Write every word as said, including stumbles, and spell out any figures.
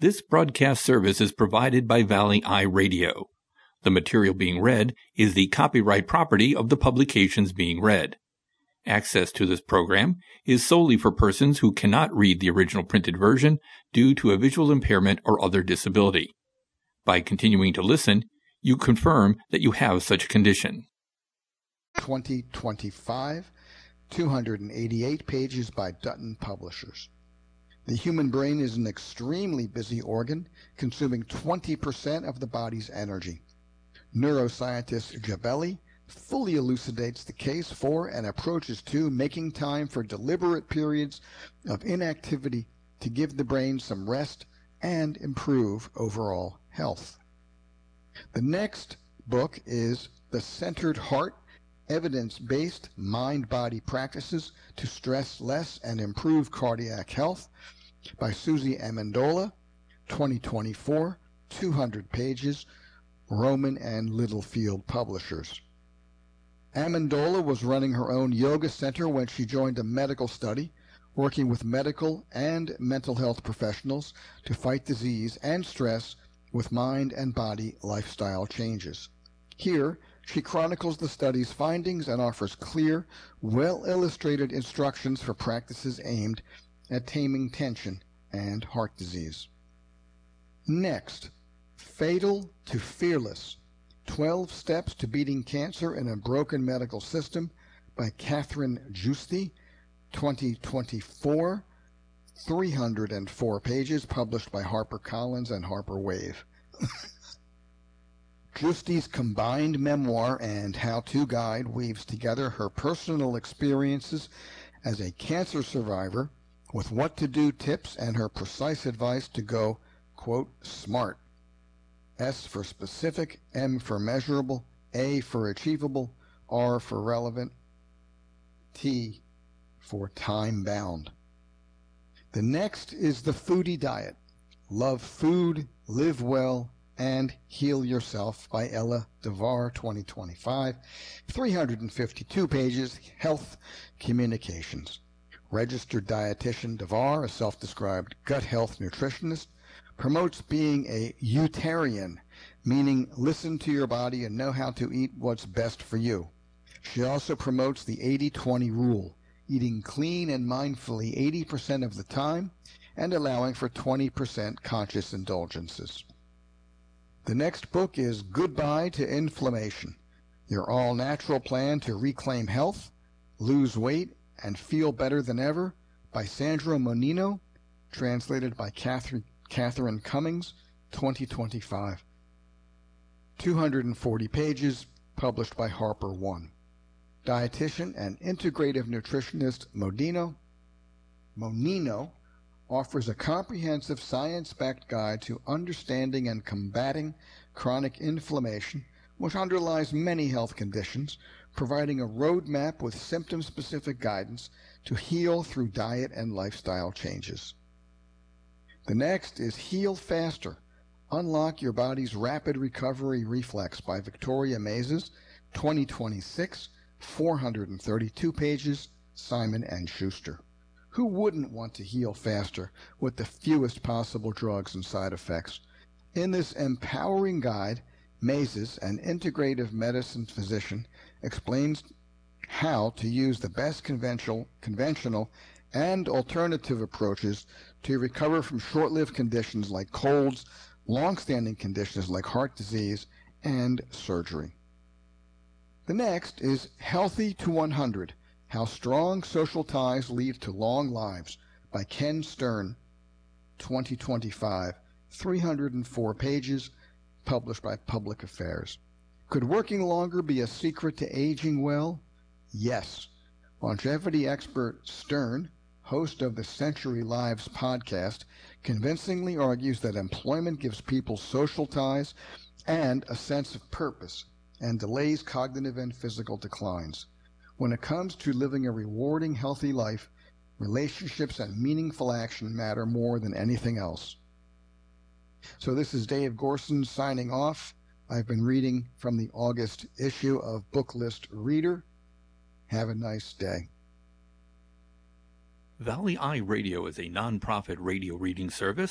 This broadcast service is provided by Valley Eye Radio. The material being read is the copyright property of the publications being read. Access to this program is solely for persons who cannot read the original printed version due to a visual impairment or other disability. By continuing to listen, you confirm that you have such a condition. twenty twenty-five, two hundred eighty-eight pages by Dutton Publishers. The human brain is an extremely busy organ, consuming twenty percent of the body's energy. Neuroscientist Jabelli fully elucidates the case for and approaches to making time for deliberate periods of inactivity to give the brain some rest and improve overall health. The next book is The Centered Heart, Evidence-Based Mind-Body Practices to Stress Less and Improve Cardiac Health by Susie Amendola, twenty twenty-four, two hundred pages, Roman and Littlefield Publishers. Amendola was running her own yoga center when she joined a medical study, working with medical and mental health professionals to fight disease and stress with mind and body lifestyle changes. Here, she chronicles the study's findings and offers clear, well-illustrated instructions for practices aimed at taming tension and heart disease. Next, Fatal to Fearless, twelve Steps to Beating Cancer in a Broken Medical System by Catherine Giusti, twenty twenty-four, three hundred four pages, published by HarperCollins and Harper Wave. Giusti's combined memoir and how-to guide weaves together her personal experiences as a cancer survivor with what-to-do tips and her precise advice to go, quote, smart. S for specific, M for measurable, A for achievable, R for relevant, T for time-bound. The next is The Foodie Diet, Love Food, Live Well, and Heal Yourself by Ella DeVar, twenty twenty-five, three hundred fifty-two pages, Health Communications. Registered dietitian DeVar, a self-described gut health nutritionist, promotes being a Utarian, meaning listen to your body and know how to eat what's best for you. She also promotes the eighty twenty rule, eating clean and mindfully eighty percent of the time and allowing for twenty percent conscious indulgences. The next book is Goodbye to Inflammation, Your All-Natural Plan to Reclaim Health, Lose Weight, and Feel Better Than Ever by Sandra Monino, translated by Catherine, Catherine Cummings, twenty twenty-five. two hundred forty pages, published by Harper One. Dietitian and integrative nutritionist Modino, Monino offers a comprehensive science-backed guide to understanding and combating chronic inflammation, which underlies many health conditions, providing a roadmap with symptom-specific guidance to heal through diet and lifestyle changes. The next is Heal Faster, Unlock Your Body's Rapid Recovery Reflex by Victoria Mazes, twenty twenty-six, four hundred thirty-two pages, Simon and Schuster. Who wouldn't want to heal faster with the fewest possible drugs and side effects? In this empowering guide, Mazes, an integrative medicine physician, explains how to use the best conventional, conventional and alternative approaches to recover from short-lived conditions like colds, long-standing conditions like heart disease, and surgery. The next is Healthy to one hundred, How Strong Social Ties Lead to Long Lives by Ken Stern, twenty twenty-five, three hundred four pages, published by Public Affairs. Could working longer be a secret to aging well? Yes. Longevity expert Stern, host of the Century Lives podcast, convincingly argues that employment gives people social ties and a sense of purpose and delays cognitive and physical declines. When it comes to living a rewarding, healthy life, relationships and meaningful action matter more than anything else. So this is Dave Gorson signing off. I've been reading from the August issue of Booklist Reader. Have a nice day. Valley Eye Radio is a non-profit radio reading service